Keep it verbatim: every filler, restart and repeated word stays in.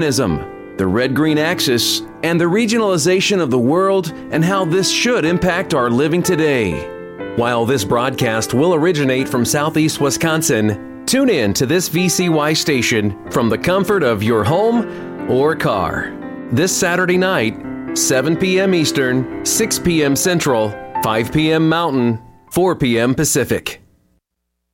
the red-green axis, and the regionalization of the world and how this should impact our living today. While this broadcast will originate from Southeast Wisconsin, tune in to this V C Y station from the comfort of your home or car. This Saturday night, seven p.m. Eastern, six p.m. Central, five p.m. Mountain, four p.m. Pacific.